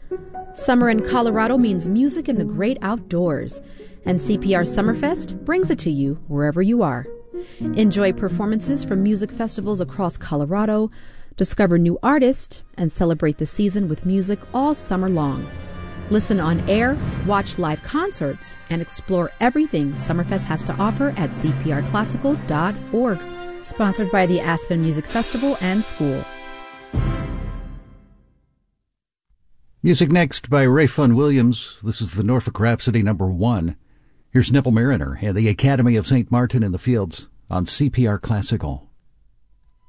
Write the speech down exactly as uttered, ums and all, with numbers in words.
Summer in Colorado means music in the great outdoors, and C P R Summerfest brings it to you wherever you are. Enjoy performances from music festivals across Colorado, discover new artists, and celebrate the season with music all summer long. Listen on air, watch live concerts, and explore everything Summerfest has to offer at c p r classical dot org. Sponsored by the Aspen Music Festival and School. Music next by Rayfun Williams. This is the Norfolk Rhapsody number one. Here's Neville Mariner and the Academy of Saint Martin in the Fields on C P R Classical.